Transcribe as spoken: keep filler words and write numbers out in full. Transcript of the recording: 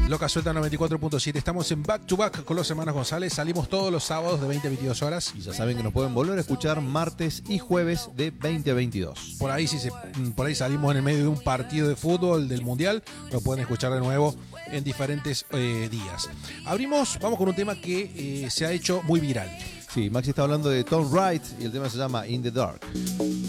Loca Suelta noventa y cuatro punto siete. Estamos en Back to Back con los hermanos González. Salimos todos los sábados de veinte a veintidós horas. Y ya saben que nos pueden volver a escuchar martes y jueves de veinte a veintidós. Por ahí, si se, por ahí salimos en el medio de un partido de fútbol del Mundial, lo pueden escuchar de nuevo en diferentes eh, días. Abrimos, vamos con un tema que eh, se ha hecho muy viral. Sí, Maxi está hablando de Tom Wright y el tema se llama In the Dark.